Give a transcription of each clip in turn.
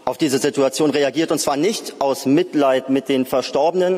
auf diese Situation reagiert, und zwar nicht aus Mitleid mit den Verstorbenen,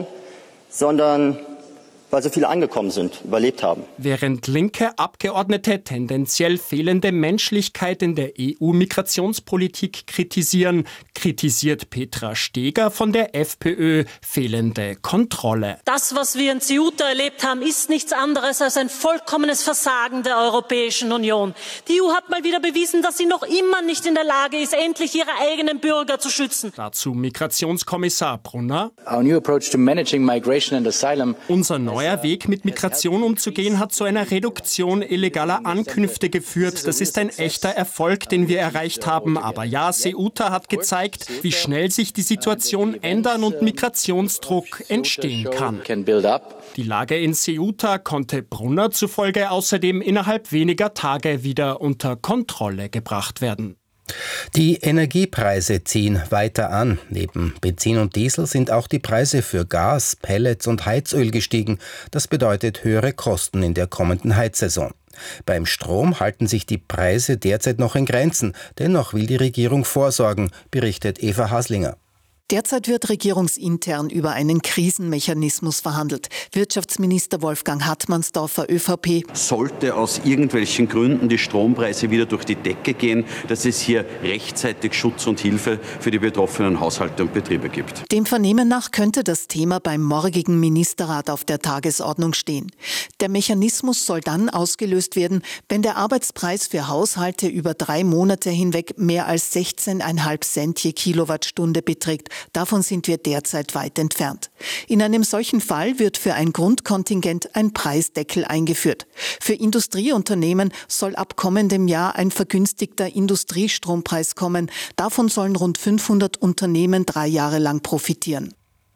sondern weil so viele angekommen sind, überlebt haben. Während linke Abgeordnete tendenziell fehlende Menschlichkeit in der EU-Migrationspolitik kritisieren, kritisiert Petra Steger von der FPÖ fehlende Kontrolle. Das, was wir in Ceuta erlebt haben, ist nichts anderes als ein vollkommenes Versagen der Europäischen Union. Die EU hat mal wieder bewiesen, dass sie noch immer nicht in der Lage ist, endlich ihre eigenen Bürger zu schützen. Dazu Migrationskommissar Brunner. Our new approach to managing migration and asylum. Unser neuer Weg, mit Migration umzugehen, hat zu einer Reduktion illegaler Ankünfte geführt. Das ist ein echter Erfolg, den wir erreicht haben. Aber ja, Ceuta hat gezeigt, wie schnell sich die Situation ändern und Migrationsdruck entstehen kann. Die Lage in Ceuta konnte Brunner zufolge außerdem innerhalb weniger Tage wieder unter Kontrolle gebracht werden. Die Energiepreise ziehen weiter an. Neben Benzin und Diesel sind auch die Preise für Gas, Pellets und Heizöl gestiegen. Das bedeutet höhere Kosten in der kommenden Heizsaison. Beim Strom halten sich die Preise derzeit noch in Grenzen. Dennoch will die Regierung vorsorgen, berichtet Eva Haslinger. Derzeit wird regierungsintern über einen Krisenmechanismus verhandelt. Wirtschaftsminister Wolfgang Hartmannsdorfer, ÖVP. Sollte aus irgendwelchen Gründen die Strompreise wieder durch die Decke gehen, dass es hier rechtzeitig Schutz und Hilfe für die betroffenen Haushalte und Betriebe gibt. Dem Vernehmen nach könnte das Thema beim morgigen Ministerrat auf der Tagesordnung stehen. Der Mechanismus soll dann ausgelöst werden, wenn der Arbeitspreis für Haushalte über 3 Monate hinweg mehr als 16,5 Cent je Kilowattstunde beträgt. Davon sind wir derzeit weit entfernt. In einem solchen Fall wird für ein Grundkontingent ein Preisdeckel eingeführt. Für Industrieunternehmen soll ab kommendem Jahr ein vergünstigter Industriestrompreis kommen. Davon sollen rund 500 Unternehmen 3 Jahre lang profitieren.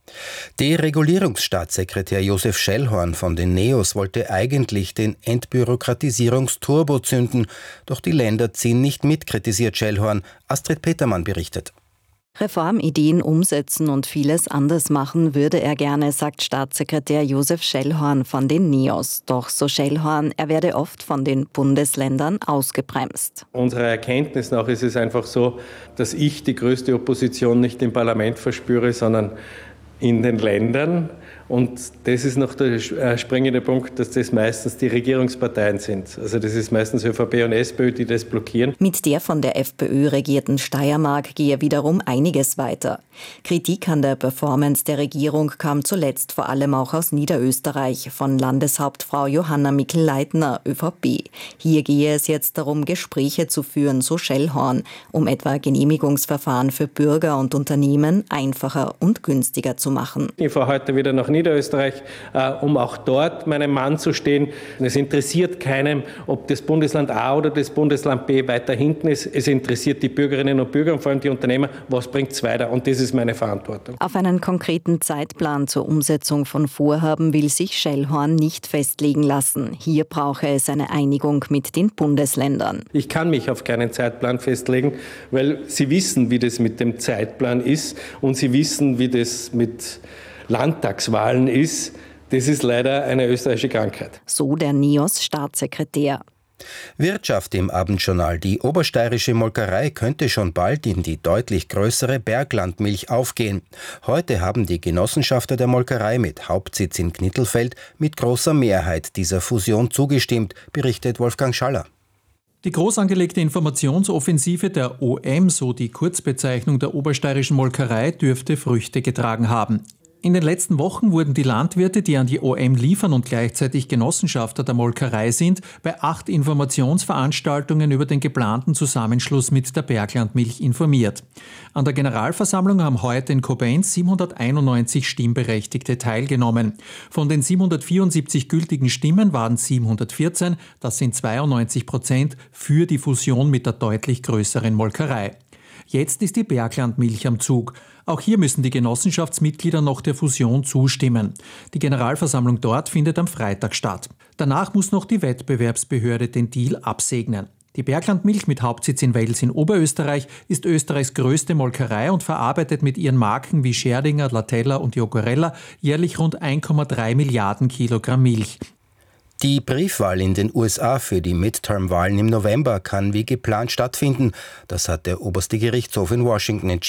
Deregulierungsstaatssekretär Josef Schellhorn von den NEOS wollte eigentlich den Entbürokratisierungsturbo zünden. Doch die Länder ziehen nicht mit, kritisiert Schellhorn. Astrid Petermann berichtet. Reformideen umsetzen und vieles anders machen würde er gerne, sagt Staatssekretär Josef Schellhorn von den NEOS. Doch, so Schellhorn, er werde oft von den Bundesländern ausgebremst. Unserer Erkenntnis nach ist es einfach so, dass ich die größte Opposition nicht im Parlament verspüre, sondern in den Ländern. Und das ist noch der springende Punkt, dass das meistens die Regierungsparteien sind. Also das ist meistens ÖVP und SPÖ, die das blockieren. Mit der von der FPÖ regierten Steiermark gehe wiederum einiges weiter. Kritik an der Performance der Regierung kam zuletzt vor allem auch aus Niederösterreich von Landeshauptfrau Johanna Mikl-Leitner, ÖVP. Hier gehe es jetzt darum, Gespräche zu führen, so Schellhorn, um etwa Genehmigungsverfahren für Bürger und Unternehmen einfacher und günstiger zu machen. Ich fahre heute wieder nach Niederösterreich, um auch dort meinem Mann zu stehen. Es interessiert keinem, ob das Bundesland A oder das Bundesland B weiter hinten ist. Es interessiert die Bürgerinnen und Bürger und vor allem die Unternehmer, was bringt es weiter? Und das ist meine Verantwortung. Auf einen konkreten Zeitplan zur Umsetzung von Vorhaben will sich Schellhorn nicht festlegen lassen. Hier brauche es eine Einigung mit den Bundesländern. Ich kann mich auf keinen Zeitplan festlegen, weil Sie wissen, wie das mit dem Zeitplan ist und Sie wissen, wie das mit Landtagswahlen ist. Das ist leider eine österreichische Krankheit. So der NEOS-Staatssekretär. Wirtschaft im Abendjournal. Die obersteirische Molkerei könnte schon bald in die deutlich größere Berglandmilch aufgehen. Heute haben die Genossenschafter der Molkerei mit Hauptsitz in Knittelfeld mit großer Mehrheit dieser Fusion zugestimmt, berichtet Wolfgang Schaller. Die groß angelegte Informationsoffensive der OM, so die Kurzbezeichnung der obersteirischen Molkerei, dürfte Früchte getragen haben. In den letzten Wochen wurden die Landwirte, die an die OM liefern und gleichzeitig Genossenschafter der Molkerei sind, bei 8 Informationsveranstaltungen über den geplanten Zusammenschluss mit der Berglandmilch informiert. An der Generalversammlung haben heute in Koblenz 791 Stimmberechtigte teilgenommen. Von den 774 gültigen Stimmen waren 714, das sind 92%, für die Fusion mit der deutlich größeren Molkerei. Jetzt ist die Berglandmilch am Zug. Auch hier müssen die Genossenschaftsmitglieder noch der Fusion zustimmen. Die Generalversammlung dort findet am Freitag statt. Danach muss noch die Wettbewerbsbehörde den Deal absegnen. Die Berglandmilch mit Hauptsitz in Wels in Oberösterreich ist Österreichs größte Molkerei und verarbeitet mit ihren Marken wie Scherdinger, Latella und Jogurella jährlich rund 1,3 Milliarden Kilogramm Milch. Die Briefwahl in den USA für die Midterm-Wahlen im November kann wie geplant stattfinden. Das hat der oberste Gerichtshof in Washington entschieden.